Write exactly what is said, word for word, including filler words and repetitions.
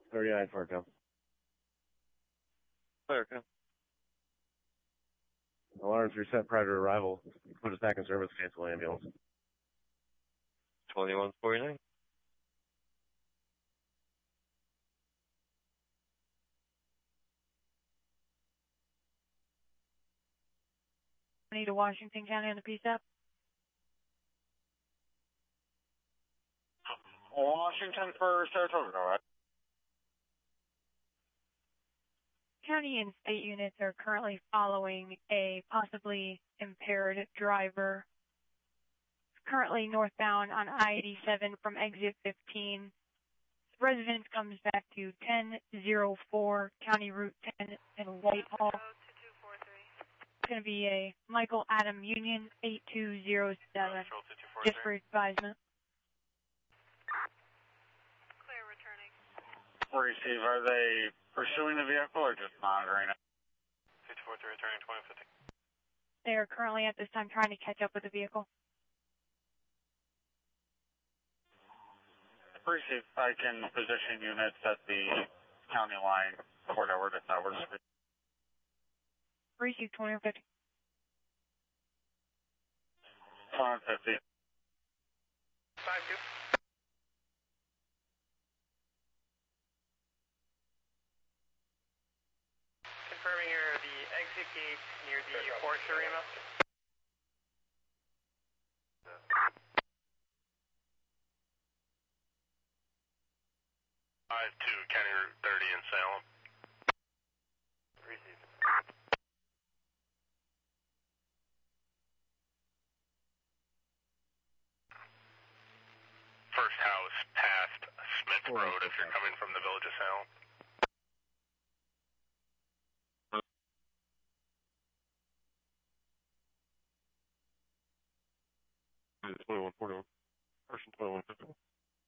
thirty-nine Fargo. Clear, okay. Alarms reset prior to arrival. Put us back in service, cancel ambulance. twenty-one forty-nine. To Washington County on the P S A P. Washington for Saratoga, all right? County and state units are currently following a possibly impaired driver. Currently northbound on I eighty-seven from exit fifteen. Residence comes back to ten oh four County Route ten in Whitehall. It's going to be a Michael Adam Union eight two zero seven. Just for advisement. Clear, returning. Receive, are they pursuing the vehicle or just monitoring it? two two four three, returning twenty fifty. They are currently at this time trying to catch up with the vehicle. Receive, I can position units at the county line, Port Edward, if that works for you. Receive twenty fifty. twenty fifty. five two. Confirming you're the exit gate near the Porsche Arena. five two, County Route thirty in Salem. Receive. First house past Smith Road if you're coming from the village of Salem. twenty-one forty-one. Person twenty-one fifty-one.